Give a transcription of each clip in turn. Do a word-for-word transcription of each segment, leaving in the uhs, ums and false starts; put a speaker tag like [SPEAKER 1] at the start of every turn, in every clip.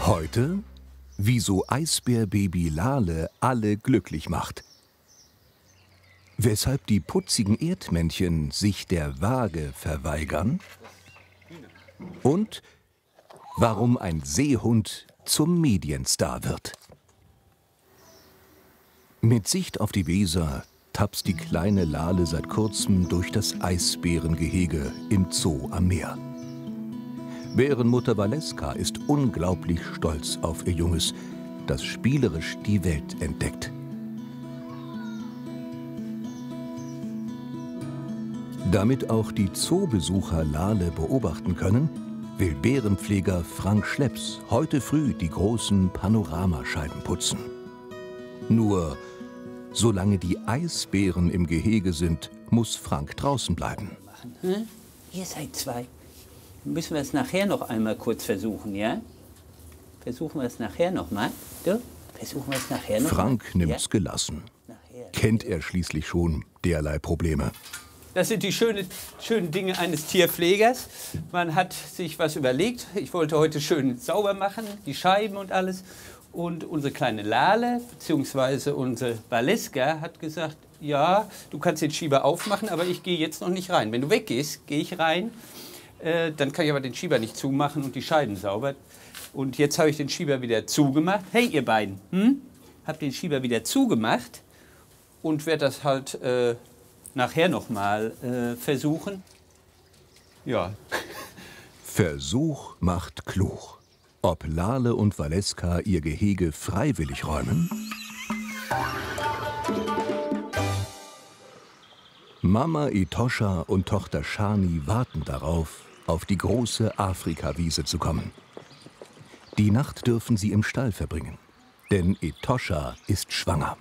[SPEAKER 1] Heute, wieso Eisbärbaby Lale alle glücklich macht. Weshalb die putzigen Erdmännchen sich der Waage verweigern. Und warum ein Seehund zum Medienstar wird. Mit Sicht auf die Weser tapst die kleine Lale seit kurzem durch das Eisbärengehege im Zoo am Meer. Bärenmutter Valeska ist unglaublich stolz auf ihr Junges, das spielerisch die Welt entdeckt. Damit auch die Zoobesucher Lale beobachten können, will Bärenpfleger Frank Schlepps heute früh die großen Panoramascheiben putzen. Nur, solange die Eisbären im Gehege sind, muss Frank draußen bleiben.
[SPEAKER 2] Hm? Ihr seid zwei. Müssen wir es nachher noch einmal kurz versuchen, ja? Versuchen wir es nachher noch mal? Du? Versuchen wir es nachher noch
[SPEAKER 1] Frank
[SPEAKER 2] mal?
[SPEAKER 1] nimmt's ja? gelassen.
[SPEAKER 2] Nachher.
[SPEAKER 1] Kennt er schließlich schon derlei Probleme.
[SPEAKER 2] Das sind die schönen, schönen Dinge eines Tierpflegers. Man hat sich was überlegt. Ich wollte heute schön sauber machen, die Scheiben und alles. Und unsere kleine Lale, beziehungsweise unsere Valeska, hat gesagt, ja, du kannst den Schieber aufmachen, aber ich gehe jetzt noch nicht rein. Wenn du weggehst, gehe ich rein. Äh, dann kann ich aber den Schieber nicht zumachen und die Scheiben sauber. Und jetzt habe ich den Schieber wieder zugemacht. Hey, ihr beiden, hm? Hab den Schieber wieder zugemacht und werde das halt äh, nachher noch mal äh, versuchen. Ja.
[SPEAKER 1] Versuch macht klug. Ob Lale und Valeska ihr Gehege freiwillig räumen? Mama Etosha und Tochter Shani warten darauf, auf die große Afrikawiese zu kommen. Die Nacht dürfen sie im Stall verbringen, denn Etosha ist schwanger.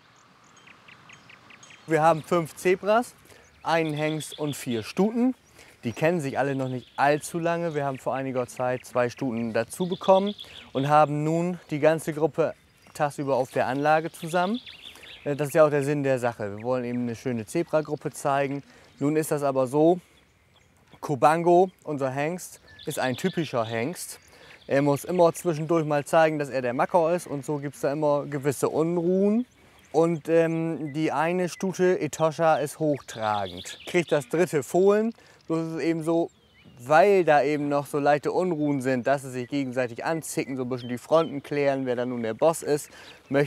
[SPEAKER 3] Wir haben fünf Zebras, einen Hengst und vier Stuten. Die kennen sich alle noch nicht allzu lange. Wir haben vor einiger Zeit zwei Stuten dazu bekommen und haben nun die ganze Gruppe tagsüber auf der Anlage zusammen. Das ist ja auch der Sinn der Sache. Wir wollen eben eine schöne Zebragruppe zeigen. Nun ist das aber so, Kobango, unser Hengst, ist ein typischer Hengst. Er muss immer zwischendurch mal zeigen, dass er der Macker ist, und so gibt es da immer gewisse Unruhen. Und ähm, die eine Stute, Etosha, ist hochtragend, kriegt das dritte Fohlen. So ist es eben so, weil da eben noch so leichte Unruhen sind, dass sie sich gegenseitig anzicken, so ein bisschen die Fronten klären, wer da nun der Boss ist, möchten